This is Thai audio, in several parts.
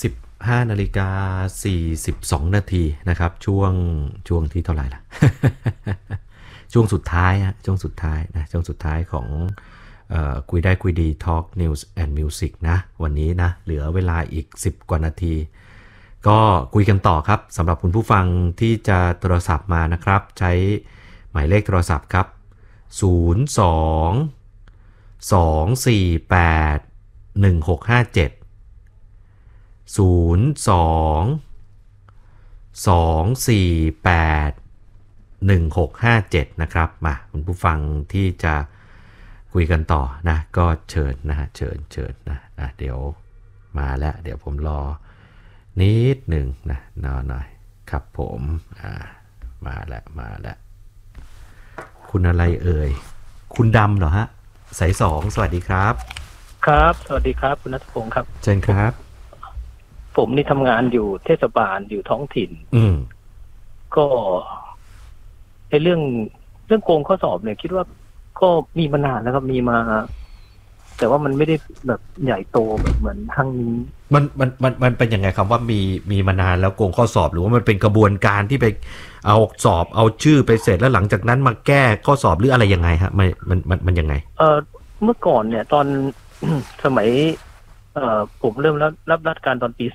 15:42 นาทีนะครับช่วงที่เท่าไหร่ล่ะ ช่วงสุดท้ายฮะช่วงสุดท้ายของคุยได้คุยดี Talk News and Music นะวันนี้นะเหลือเวลาอีก10กว่านาทีก็คุยกันต่อครับสำหรับคุณผู้ฟังที่จะโทรศัพท์มานะครับใช้หมายเลขโทรศัพท์ครับ02-248-1657 02-248-1657นะครับมาคุณผู้ฟังที่จะคุยกันต่อนะก็เชิญนะฮะเชิญนะเดี๋ยวมาแล้วเดี๋ยวผมรอนิดหนึ่งนะนอนหน่อยครับผมมาแล้วคุณอะไรเอ่ยคุณดำเหรอฮะสาย2สวัสดีครับครับสวัสดีครับคุณณัฐพงศ์ครับเชิญครับผมนี่ทำงานอยู่เทศบาลอยู่ท้องถิ่นก็ในเรื่องโกงข้อสอบเนี่ยคิดว่าก็มีมานานแล้วครับมีมาแต่ว่ามันไม่ได้แบบใหญ่โตแบบเหมือนครั้งนี้มันเป็นยังไงครับว่ามีมานานแล้วโกงข้อสอบหรือว่ามันเป็นกระบวนการที่ไปเอาสอบเอาชื่อไปเสร็จแล้วหลังจากนั้นมาแก้ข้อสอบหรืออะไรยังไงฮะมันยังไงเมื่อก่อนเนี่ยตอน สมัยผมเริ่มรับราชการตอนปี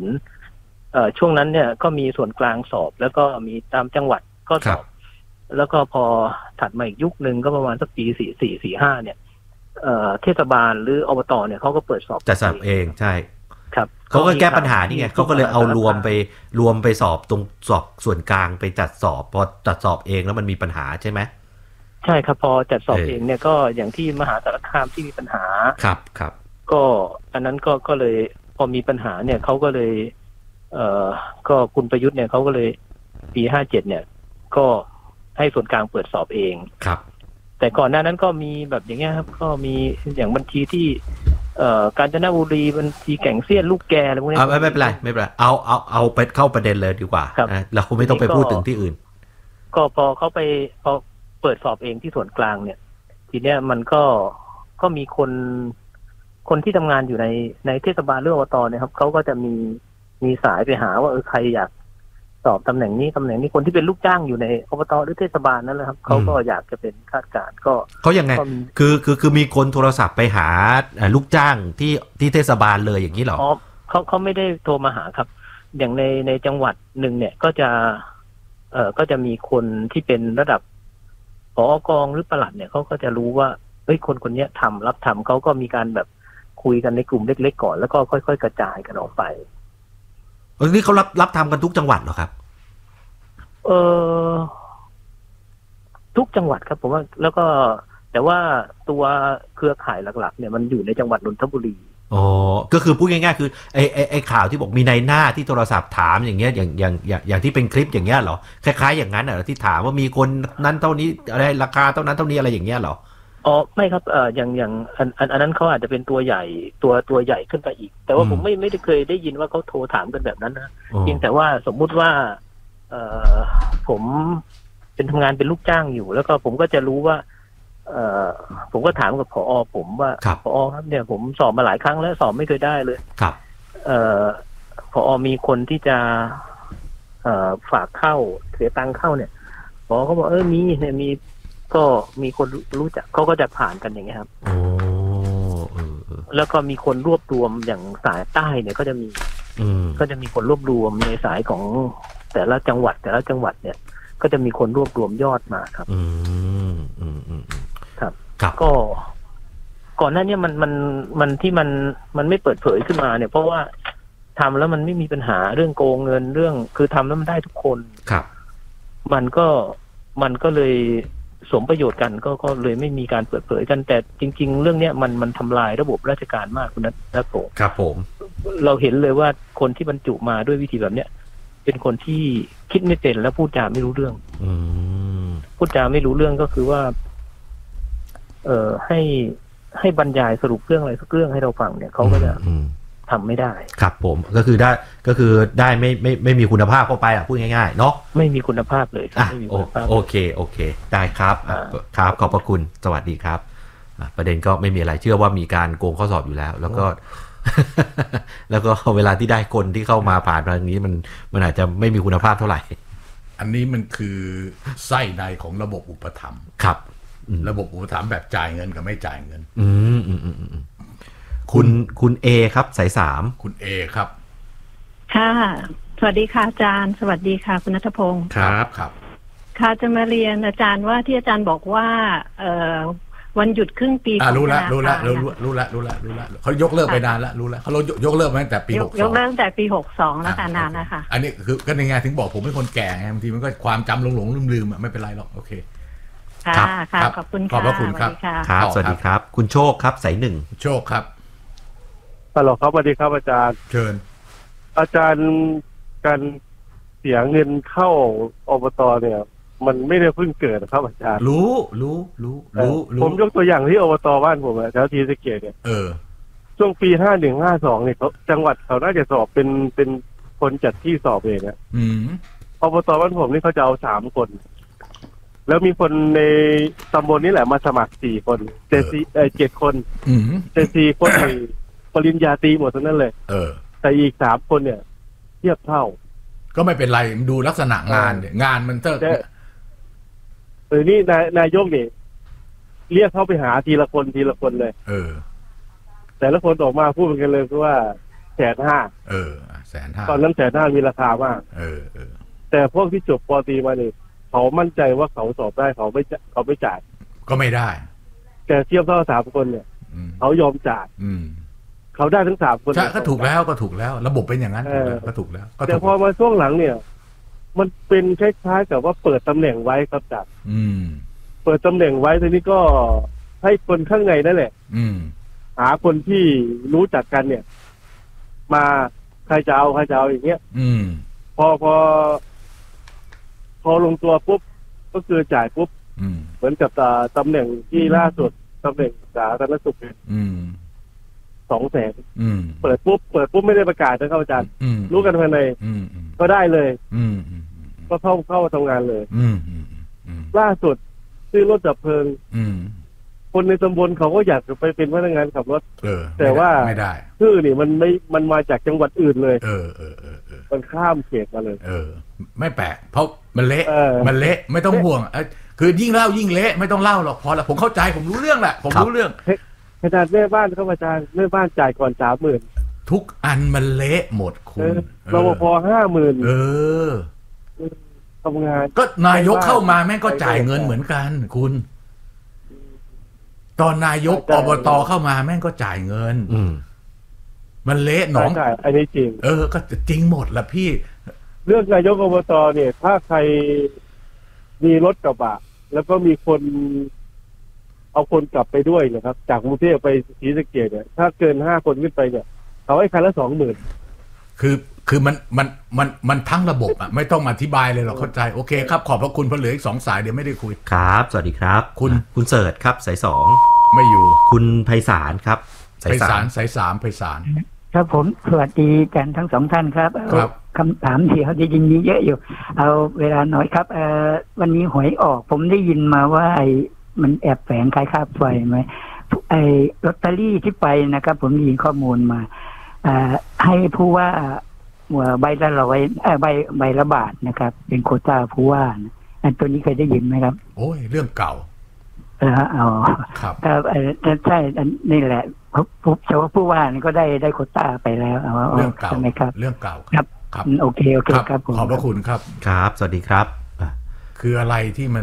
40ช่วงนั้นเนี่ยก็มีส่วนกลางสอบแล้วก็มีตามจังหวัดก็สอบแล้วก็พอถัดมาอีกยุคนึงก็ประมาณสักปี44-45เนี่ยเทศบาลหรืออบตเนี่ยเขาก็เปิดสอบจะสอบเองใช่ครับเขาก็แก้ปัญหานี่ไงเขาก็เลยเอารวมไปสอบตรงสอบส่วนกลางไปจัดสอบพอจัดสอบเองแล้วมันมีปัญหาใช่ไหมใช่ครับพอจัดสอบเองเนี่ยก็อย่างที่มหาสารคามที่มีปัญหาครับก็อันนั้นก็เลยพอมีปัญหาเนี่ยเขาก็เลยก็คุณประยุทธ์เนี่ยเขาก็เลยปี57เนี่ยก็ให้ส่วนกลางเปิดสอบเองครับแต่ก่อนหน้านั้นก็มีแบบอย่างเงี้ยครับก็มีอย่างบัญชีที่กาญจนบุรีบัญชีแก่งเซียนลูกแกอะไรพวกนี้ไม่เป็นไรเอาไปเข้าประเด็นเลยดีกว่าเราไม่ต้องไปพูดถึงที่อื่นก็พอเขาไปพอเปิดสอบเองที่ส่วนกลางเนี่ยทีเนี้ยมันก็มีคนที่ทำงานอยู่ในเทศบาลหรืออบตเนี่ยครับเขาก็จะมีสายไปหาว่าใครอยากสอบตำแหน่งนี้คนที่เป็นลูกจ้างอยู่ในอบตหรือเทศบาลนั่นแหละครับเขาก็อยากจะเป็นข้าราชการก็เขายังไงคือมีคนโทรศัพท์ไปหาลูกจ้างที่เทศบาลเลยอย่างนี้เหรอเขาไม่ได้โทรมาหาครับอย่างในจังหวัดหนึ่งเนี่ยก็จะมีคนที่เป็นระดับผอกองหรือปลัดเนี่ยเขาก็จะรู้ว่าคนนี้รับทำเขาก็มีการแบบคุยกันในกลุ่มเล็กๆก่อนแล้วก็ค่อยๆกระจายกันออกไปนี่เขารับทำกันทุกจังหวัดเหรอครับทุกจังหวัดครับผมว่าแล้วก็แต่ว่าตัวเครือข่ายหลักๆเนี่ยมันอยู่ในจังหวัดนนทบุรีอ๋อก็คือพูดง่ายๆคือไอ้ข่าวที่บอกมีนายหน้าที่โทรศัพท์ถามอย่างเงี้ยอย่างที่เป็นคลิปอย่างเงี้ยเหรอคล้ายๆอย่างนั้นเหรอที่ถามว่ามีคนนั้นเท่านี้อะไรราคาเท่านั้นเท่านี้อะไรอย่างเงี้ยเหรออ๋อไม่ครับอย่างอันนั้นเขาอาจจะเป็นตัวใหญ่ตัวใหญ่ขึ้นไปอีกแต่ว่าผมไม่ได้เคยได้ยินว่าเขาโทรถามกันแบบนั้นนะเพียงแต่ว่าสมมุติว่าผมเป็นทำงานเป็นลูกจ้างอยู่แล้วก็ผมก็จะรู้ว่าผมก็ถามกับผอ.ผมว่าผอ.ครับเนี่ยผมสอบมาหลายครั้งแล้วสอบไม่เคยได้เลยครับผอ.มีคนที่จะฝากเข้าเสียตังค์เข้าเนี่ยผอ.เขาบอกมีเนี่ยมีก็มีคนรู้จักเขาก็จะผ่านกันอย่างเงี้ยครับแล้วก็มีคนรวบรวมอย่างสายใต้เนี่ยก็จะมีคนรวบรวมในสายของแต่ละจังหวัดเนี่ยก็จะมีคนรวบรวมยอดมาครับครับก็ก่อนหน้านี้มันที่มันไม่เปิดเผยขึ้นมาเนี่ยเพราะว่าทำแล้วมันไม่มีปัญหาเรื่องโกงเงินเรื่องคือทำแล้วมันได้ทุกคนครับมันก็เลยสมประโยชน์กันก็เลยไม่มีการเปิดเผยกันแต่จริงๆเรื่องนี้มันทำลายระบบราชการมากคุณนัทพงศ์ครับผมเราเห็นเลยว่าคนที่บรรจุมาด้วยวิธีแบบเนี้ยเป็นคนที่คิดไม่เป็นแล้วพูดจาไม่รู้เรื่องพูดจาไม่รู้เรื่องก็คือว่าให้บรรยายสรุปเรื่องอะไรสักเรื่องให้เราฟังเนี่ยเขาก็จะทำไม่ได้ครับผมก็คือได้ไม่มีคุณภาพเข้าไปพูดง่ายๆเนาะไม่มีคุณภาพเลยไม่มีคุณภาพโอเคได้ครับครับขอบพระคุณสวัสดีครับประเด็นก็ไม่มีอะไรเชื่อว่ามีการโกงข้อสอบอยู่แล้วแล้วก็แล้วก็เวลาที่ได้คนที่เข้ามาผ่านทางนี้มันอาจจะไม่มีคุณภาพเท่าไหร่อันนี้มันคือไส้ในของระบบอุปถัมภ์ครับระบบอุปถัมภ์แบบจ่ายเงินกับไม่จ่ายเงินคุณเอครับสาย3 คุณเอครับค่ะสวัสดีค่ะอาจารย์สวัสดีค่ะคุณณัฐพงศ์ครับค่ะจะมาเรียนอาจารย์ว่าที่อาจารย์บอกว่าวันหยุดครึ่งปีรู้ละเขายกเลิกไปนานแล้วรู้แล้วเขายกเลิกมาตั้งแต่ปี62 ยกเลิกตั้งแต่ปี62แล้วค่ะนานแล้วค่ะอันนี้คือก็ในงานถึงบอกผมเป็นคนแก่ไงบางทีมันก็ความจำหลงลืมไม่เป็นไรหรอกโอเคค่ะขอบคุณค่ะขอบพระคุณครับครับสวัสดีครับคุณโชคครับสาย1 โชคครับฮัลโหลครับสวัสดีครับอาจารย์เชิญอาจารย์การเสียเงินเข้าอบตเนี่ยมันไม่ได้เพิ่งเกิดครับอาจารย์รู้ผมยกตัวอย่างที่อบตบ้านผมแถวทีสะเกียเนี่ยช่วงปี51-52เนี่ยเขาจังหวัดเขาน่าจะสอบเป็นคนจัดที่สอบเองอบตบ้านผมนี่เขาจะเอา3 คนแล้วมีคนในตำบลนี้แหละมาสมัคร4 คน7 คนแต่4 คนปริญญาตรีหมดทั้งนั้นเลยแต่อีก3 คนเนี่ยเทียบเท่าก็ไม่เป็นไรดูลักษณะงานมันนี่นายกเนี่ยเรียกเขาไปหาทีละคนเลยแต่ละคนออกมาพูดกันเลยคือว่า150,000 150,000 ตอนนั้น150,000มีราคามากแต่พวกที่จบป.ตรีมาเนี่ยเขามั่นใจว่าเขาสอบได้เขาไม่จ่ายก็ไม่ได้แต่เทียบเท่า3 คนเนี่ยเขายอมจ่ายเขาได้ทั้ง3 คนก็ถูกแล้วระบบเป็นอย่างนั้นก็ถูกแล้วแต่พอมาช่วงหลังเนี่ยมันเป็นคล้ายๆกับว่าเปิดตำแหน่งไว้ครับจัดเปิดตำแหน่งไว้ทีนี้ก็ให้คนข้างในนั่นแหละหาคนที่รู้จักกันเนี่ยมาใครจะเอาอย่างเงี้ยพอลงตัวปุ๊บก็คือจ่ายปุ๊บเหมือนกับตำแหน่งที่ล่าสุดตำแหน่งสาธารณสุขเนี่ย200,000เปิดปุ๊บไม่ได้ประกาศนะครับอาจารย์รู้กันภายในก็ได้เลยก็เข้าทำงานเลยล่าสุดซื้อรถดับเพลิงคนในตำบลเขาก็อยากจะไปเป็นพนักงานขับรถแต่ว่าไม่ได้ชื่อนี่มันมาจากจังหวัดอื่นเลยมันข้ามเขตมาเลยไม่แปลกเพราะมันเละไม่ต้องห่วงคือยิ่งเล่ายิ่งเละไม่ต้องเล่าหรอกพอละผมเข้าใจผมรู้เรื่องแหละผมรู้เรื่องอาจารย์แม่บ้านครับอาจารย์แม่บ้านจ่ายก่อน30,000 ทุกอันมันเละหมดคุณรปภ50,000ทำงานก็นายกเข้ามาแม่งก็จ่ายเงินเหมือนกันคุณตอนนายกอบตเข้ามาแม่งก็จ่ายเงินมันเละหนองอันนี้จริงก็จริงหมดละพี่เรื่องนายกอบตเนี่ยถ้าใครมีรถกระบะแล้วก็มีคนเอาคนกลับไปด้วยนะครับจากกรุงเทพไปศรีสะเกษเนี่ยถ้าเกิน5 คนขึ้นไปเนี่ยเขาให้คันละ 20,000 คือมันทั้งระบบอ่ะไม่ต้องอธิบายเลยหรอกเข้าใจโอเคครับขอบพระคุณเพราะเหลืออีก2 สายเดี๋ยวไม่ได้คุยครับสวัสดีครับคุณเสิร์ชครับสาย 2ไม่อยู่คุณไพศาลครับสาย3ไพศาลครับผมสวัสดีกันทั้ง2 ท่านครับคำถามที่เขาได้ยินมีเยอะอยู่เอาเวลาน้อยครับวันนี้หวยออกผมได้ยินมาว่ามันแอบแฝงคล้ายค่าไฟไหมลอตเตอรี่ที่ไปนะครับผมมีข้อมูลมาให้ผู้ว่าใบละ100ใบละบาทนะครับเป็นโควต้าผู้ว่าอันตัวนี้เคยได้ยินไหมครับโอ้ยเรื่องเก่าครับใช่นี่แหละแต่ว่าผู้ว่านี่ก็ได้โควต้าไปแล้วเรื่องเก่าไหมครับเรื่องเก่าครับโอเคครับขอบพระคุณครับครับสวัสดีครับคืออะไรที่มัน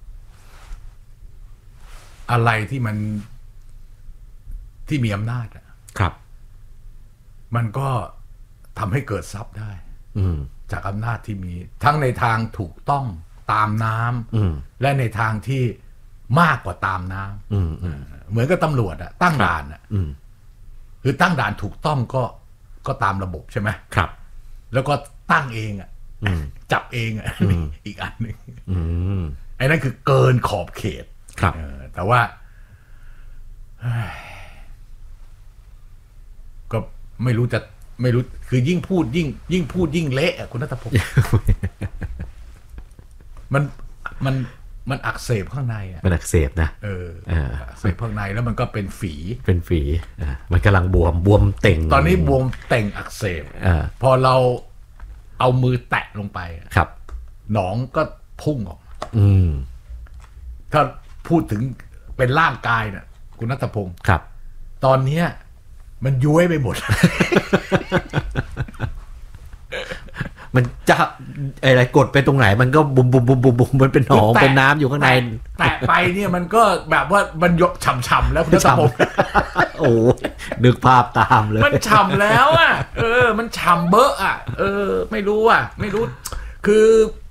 ที่มีอำนาจครับมันก็ทำให้เกิดทรัพย์ได้จากอำนาจที่มีทั้งในทางถูกต้องตามน้ำและในทางที่มากกว่าตามน้ำเหมือนกับตำรวจตั้งด่านคือตั้งด่านถูกต้องก็ตามระบบใช่ไหมครับแล้วก็ตั้งเองจับเองอีกอันหนึ่งไอ้นั่นคือเกินขอบเขตครับแต่ว่าก็ไม่รู้คือยิ่งพูดยิ่งเละคุณณัฐพงศ์มันอักเสบข้างในอ่ะมันอักเสบนะอักเสบข้างในแล้วมันก็เป็นฝีมันกำลังบวมเต่งตอนนี้บวมเต่งอักเสบพอเราเอามือแตะลงไปครับหนองก็พุ่งออกถ้าพูดถึงเป็นร่างกายเนี่ยคุณณัฐพงศ์ครับตอนนี้มันย้วยไปหมดมันจะอะไรกดไปตรงไหนมันก็บุมมันเป็นหนองเป็นน้ำอยู่ข้างในแตะไปเนี่ยมันก็แบบว่ามันยกฉ่ำๆแล้วคุณณัฐพงศ์โอ้นึกภาพตามเลยมันฉ่ำแล้วอ่ะมันฉ่ำเบอะอ่ะไม่รู้คือ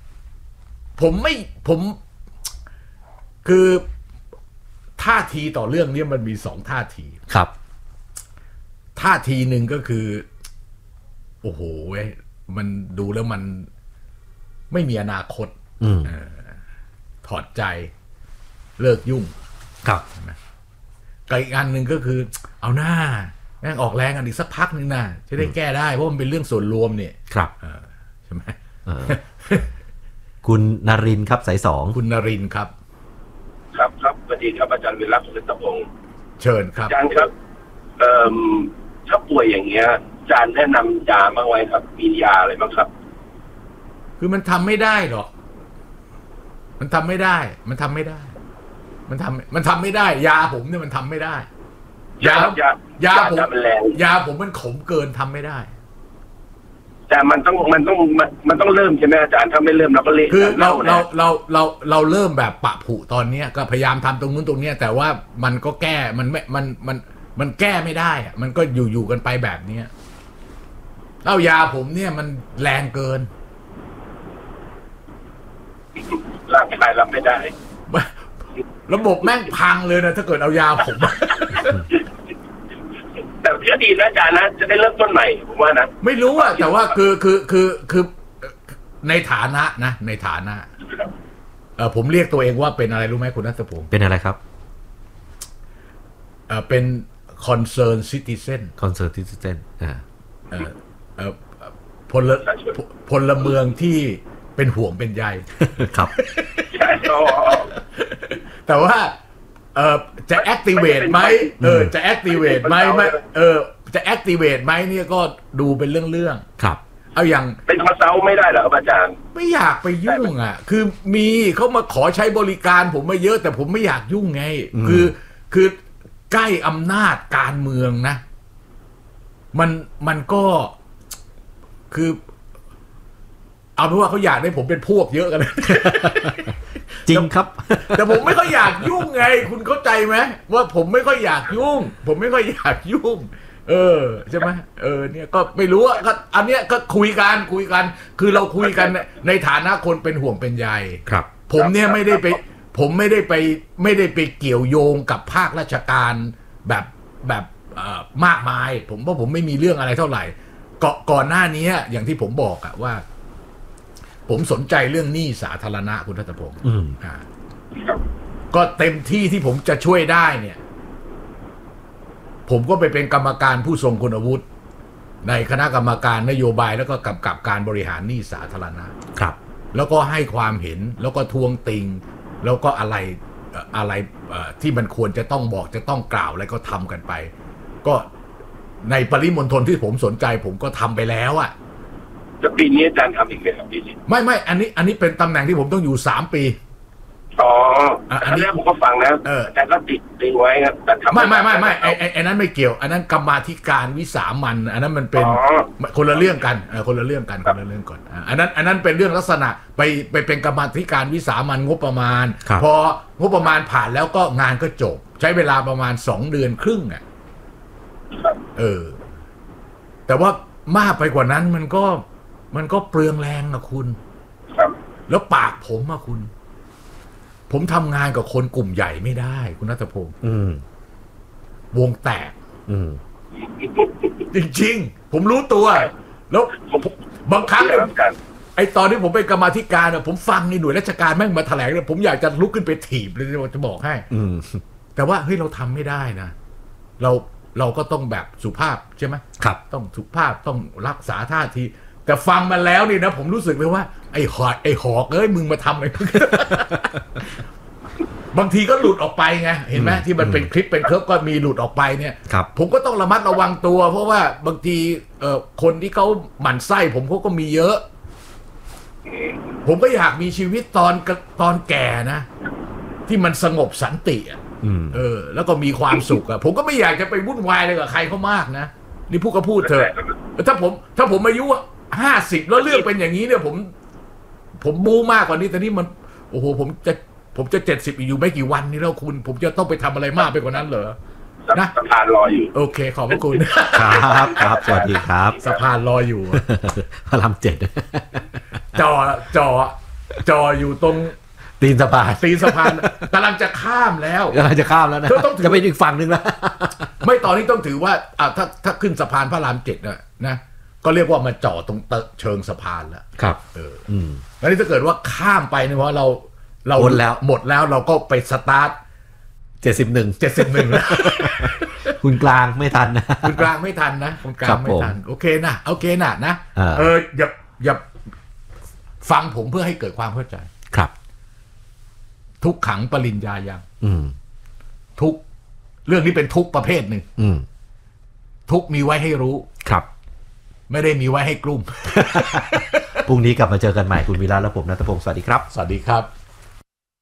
ผมคือท่าทีต่อเรื่องนี้มันมี2ท่าทีครับท่าทีหนึ่งก็คือโอ้โหมันดูแล้วมันไม่มีอนาคตถอดใจเลิกยุ่งครับอีกอันหนึ่งก็คือเอาหน้าแม่งออกแรงกันอีกสักพักนึงนะจะได้แก้ได้เพราะมันเป็นเรื่องส่วนรวมเนี่ยครับใช่ไหมคุณนรินทร์ครับสาย2 คุณนรินทร์ครับครับสวัสดีครับอาจารย์วิรัติ สุริตพงศ์เชิญครับอาจารย์ครับถ้าป่วยอย่างเงี้ยอาจารย์แนะนำยาบ้างไว้ครับมียาอะไรบ้างครับคือมันทำไม่ได้หรอกมันทำไม่ได้มันทำไม่ได้ยาผมเนี่ยมันทำไม่ได้ยาผมมันขมเกินทำไม่ได้แต่มันต้องเริ่มใช่ไหมอาจารย์ถ้าไม่เริ่มเราก็เละคือเราเริ่มแบบปะผุตอนนี้ก็พยายามทำตรงนู้นตรงนี้แต่ว่ามันก็แก้มันแก้ไม่ได้อะมันก็อยู่กันไปแบบนี้เอายาผมเนี่ยมันแรงเกินร่างกายรับไม่ได้ระบบแม่งพังเลยนะถ้าเกิดเอายาผมแต่ก็ดีนะอาจารย์นะจะได้เริ่มต้นใหม่ผมว่านะไม่รู้อะแต่ว่าคือในฐานะนะในฐานะผมเรียกตัวเองว่าเป็นอะไรรู้ไหมคุณณัฐพงศ์เป็นอะไรครับเป็น concern citizen พลเมืองที่เป็นห่วงเป็นใยครับแต่ว่าจะ activate ไหมจะ activate ไหมจะ activate ไหมเนี่ยก็ดูเป็นเรื่องครับเอาอย่างเป็นคอนซัลท์ไม่ได้เหรอครับอาจารย์ไม่อยากไปยุ่งอ่ะคือมีเขามาขอใช้บริการผมมาเยอะแต่ผมไม่อยากยุ่งไงคือใกล้อำนาจการเมืองนะมันก็คือเอาเป็นว่าเขาอยากได้ผมเป็นพวกเยอะกันจริงครับแต่ผมไม่ค่อยอยากยุ่งไงคุณเข้าใจไหมว่าผมไม่ค่อยอยากยุ่งใช่ไหมเนี่ยก็ไม่รู้อ่ะก็อันเนี้ยก็คุยกันคือเราคุยกันในฐานะคนเป็นห่วงเป็นใยครับผมเนี่ยไม่ได้ไปเกี่ยวโยงกับภาคราชการแบบมากมายผมว่าผมไม่มีเรื่องอะไรเท่าไหร่ก่อนหน้านี้อย่างที่ผมบอกอะว่าผมสนใจเรื่องหนี้สาธารณะคุณณัฐพงศ์ก็เต็มที่ผมจะช่วยได้เนี่ยผมก็ไปเป็นกรรมการผู้ทรงคุณวุฒิในคณะกรรมการนโยบายแล้วก็กำกับการบริหารหนี้สาธารณะครับแล้วก็ให้ความเห็นแล้วก็ทวงติงแล้วก็อะไรที่มันควรจะต้องบอกจะต้องกล่าวอะไรก็ทำกันไปก็ในปริมณฑลที่ผมสนใจผมก็ทำไปแล้วอ่ะจะปีนี้อาจารย์ทำอีกไหมครับปีนี้ไม่อันนี้เป็นตำแหน่งที่ผมต้องอยู่3 ปีอันนี้ผมก็ฟังนะแต่ก็ติดไว้ครับแต่ทำไม่ไอ้นั้นไม่เกี่ยวอันนั้นกรรมาธิการวิสามัญอันนั้นมันเป็นคนละเรื่องกันคนละเรื่องก่อนอันนั้นเป็นเรื่องลักษณะไปเป็นกรรมาธิการวิสามัญงบประมาณพองบประมาณผ่านแล้วก็งานก็จบใช้เวลาประมาณ2 เดือนครึ่งอ่ะแต่ว่ามากไปกว่านั้นมันก็เปลืองแรงนะคุณแล้วปากผมทำงานกับคนกลุ่มใหญ่ไม่ได้คุณณัฐพงศ์วงแตกจริงๆผมรู้ตัวแล้วบางครั้งไอ้ตอนที่ผมเป็นกรรมาธิการผมฟังในหน่วยราชการแม่งมาแถลงเนี่ยผมอยากจะลุกขึ้นไปถีบเลยจะบอกให้แต่ว่าเฮ้ยเราทำไม่ได้นะเราก็ต้องแบบสุภาพใช่ไหมครับต้องสุภาพต้องรักษาท่าทีแต่ฟังมาแล้วนี่นะผมรู้สึกเลยว่าไอ้หอกเอ้ยมึงมาทำอะไร บางทีก็หลุดออกไปไงเห็นไหมที่มันเป็นคลิปเป็นเคิร์ฟก็มีหลุดออกไปเนี่ยผมก็ต้องระมัดระวังตัวเพราะว่าบางทีคนที่เขาหมั่นไส้ผมเขาก็มีเยอะผมก็อยากมีชีวิตตอนแก่นะที่มันสงบสันติแล้วก็มีความสุขอะผมก็ไม่อยากจะไปวุ่นวายอะไรกับใครเขามากนะนี่พูดก็พูดเถอะถ้าผมอายุ50แล้วเรื่องเป็นอย่างนี้เนี่ยผมบู๊มากกว่านี้แต่นี่มันโอ้โหผมจะ70อยู่ไม่กี่วันนี้แล้วคุณผมจะต้องไปทำอะไรมากไปกว่านั้นเหรอนะสะพานรออยู่โอเคขอบพระคุณครับสวัสดีครับสะพานรออยู่พระราม7 จออยู่ตรงตีนสะพานกำลังจะข้ามแล้วนะจะไปอีกฝั่งนึงแล้วไม่ตอนนี้ต้องถือว่าถ้าขึ้นสะพานพระราม7นะก็เรียกว่ามาจอดตรงเชิงสะพานแล้วครับแล้วนี่ถ้าเกิดว่าข้ามไปเนี่ยเพราะเราหมดแล้วเราก็ไปสตาร์ท71แล้วคุณกลางไม่ทันนะคุณกลางไม่ทันโอเคนะนะอย่าฟังผมเพื่อให้เกิดความเข้าใจครับทุกขังปริญญายังทุกเรื่องนี้เป็นทุกประเภทหนึ่งทุกมีไว้ให้รู้ครับไม่ได้มีไว้ให้กลุ่มพรุ่งนี้กลับมาเจอกันใหม่คุณวิระและผมณัฐพงศ์สวัสดีครับสวัสดีครับ